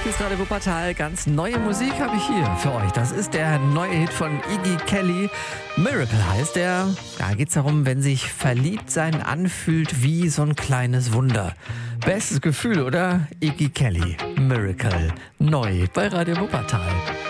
Hier ist Radio Wuppertal. Ganz neue Musik habe ich hier für euch. Das ist der neue Hit von Iggy Kelly. Miracle heißt der. Da geht es darum, wenn sich verliebt sein anfühlt wie so ein kleines Wunder. Bestes Gefühl, oder? Iggy Kelly. Miracle. Neu bei Radio Wuppertal.